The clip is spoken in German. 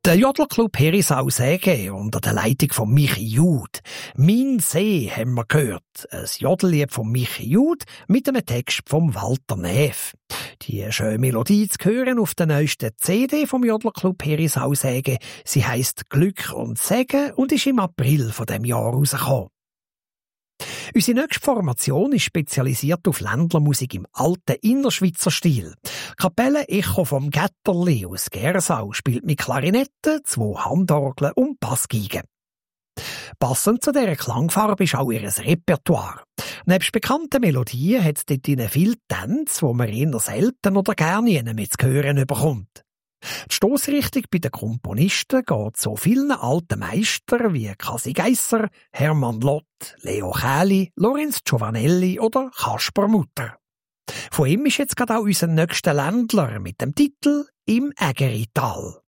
Der Jodlerclub Herisau-Säge unter der Leitung von Michi Jud. «Mein See» haben wir gehört. Ein Jodellied von Michi Jud mit einem Text von Walter Neff. Die schöne Melodie zu hören auf der neuesten CD vom Jodlerclub Herisau-Säge. Sie heisst «Glück und Segen» und ist im April von dem Jahr rausgekommen. Unsere nächste Formation ist spezialisiert auf Ländlermusik im alten Innerschweizer Stil. Kapelle Echo vom Getterli aus Gersau spielt mit Klarinette, 2 Handorgeln und Bassgeige. Passend zu dieser Klangfarbe ist auch ihr Repertoire. Nebst bekannten Melodien hat es dort viele Tänze, die man eher selten oder gerne mit zu hören bekommt. Die Stossrichtung bei den Komponisten geht so vielen alten Meistern wie Kasi Geisser, Hermann Lott, Leo Chäli, Lorenz Giovanelli oder Kasper Mutter. Von ihm ist jetzt gerade auch unser nächster Ländler mit dem Titel «Im Ägerital».